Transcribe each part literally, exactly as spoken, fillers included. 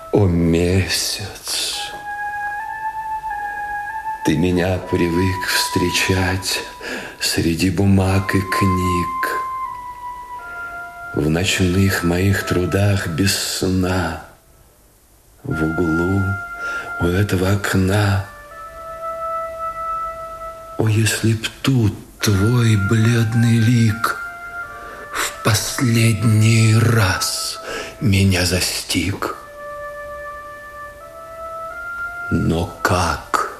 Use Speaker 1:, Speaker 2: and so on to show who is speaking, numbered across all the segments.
Speaker 1: О, месяц, ты меня привык встречать среди бумаг и книг, в ночных моих трудах без сна, в углу у этого окна. О, если б тут твой бледный лик в последний раз меня застиг. Но как?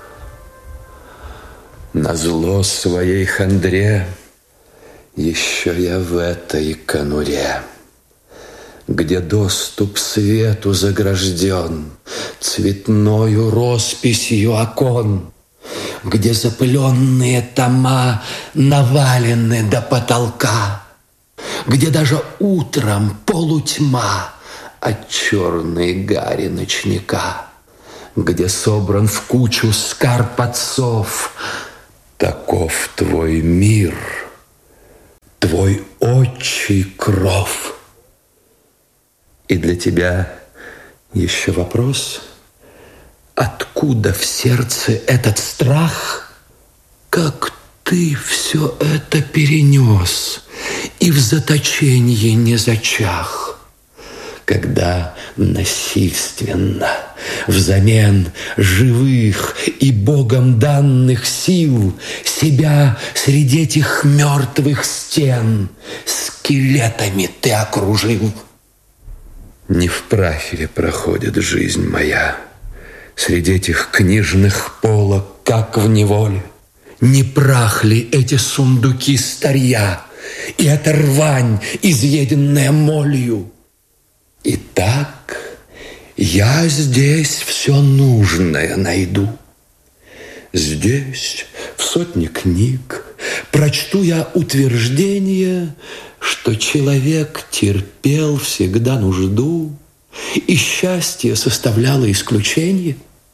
Speaker 1: Назло своей хандре еще я в этой конуре, где доступ свету загражден цветною росписью окон, где запыленные тома навалены до потолка, где даже утром полутьма от черной гари ночника, где собран в кучу скарб отцов. Таков твой мир, твой отчий кров. И для тебя еще вопрос: откуда в сердце этот страх? Как ты все это перенес и в заточении не зачах, когда насильственно взамен живых и Богом данных сил себя среди этих мертвых стен скелетами ты окружил? Не в прахе ли проходит жизнь моя среди этих книжных полок, как в неволе? Не прах ли эти сундуки старья и эта рвань, изъеденная молью? Итак, я здесь все нужное найду. Здесь, в сотне книг, прочту я утверждение, что человек терпел всегда нужду, и счастье составляло исключение.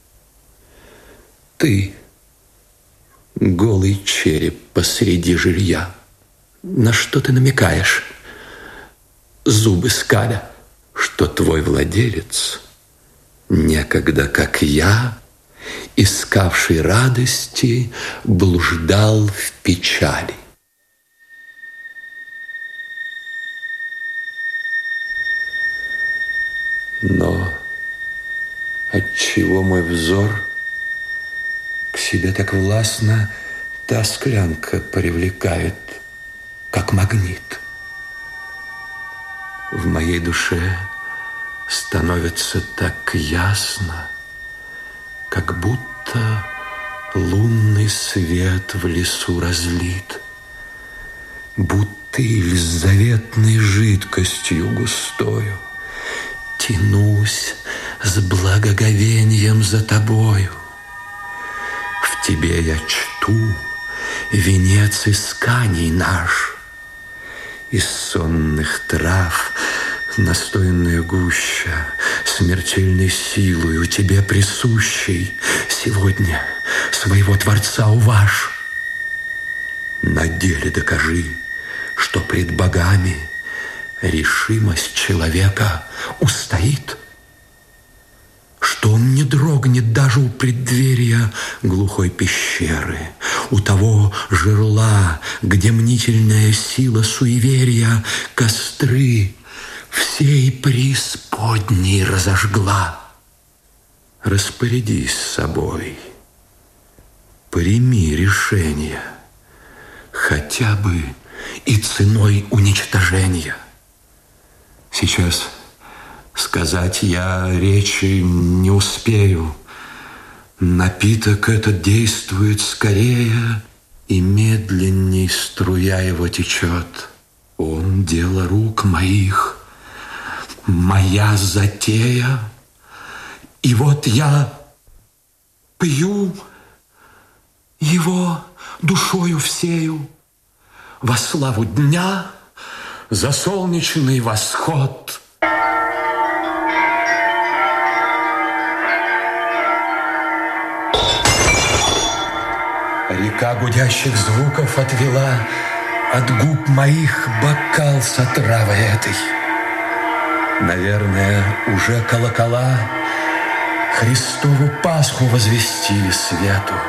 Speaker 1: Ты, голый череп посреди жилья, на что ты намекаешь, зубы скаля? Что твой владелец некогда, как я, искавший радости, блуждал в печали. Но отчего мой взор к себе так властно та склянка привлекает, как магнит? В моей душе становится так ясно, как будто лунный свет в лесу разлит, бутыль с заветной жидкостью густою. Тянусь с благоговением за тобою. В тебе я чту венец исканий наш. Из сонных трав настоянная гуща, смертельной силою тебе присущей, сегодня своего Творца уважь. На деле докажи, что пред богами решимость человека устоит, что он не дрогнет даже у преддверия глухой пещеры, у того жерла, где мнительная сила суеверия костры всей преисподней разожгла. Распорядись собой, прими решение, хотя бы и ценой уничтожения. Сейчас сказать я речи не успею. Напиток этот действует скорее, и медленней струя его течет. Он дело рук моих, моя затея. И вот я пью его душою всею во славу дня, за солнечный восход. Река гудящих звуков отвела от губ моих бокал с отравой этой. Наверное, уже колокола Христову Пасху возвестили свету.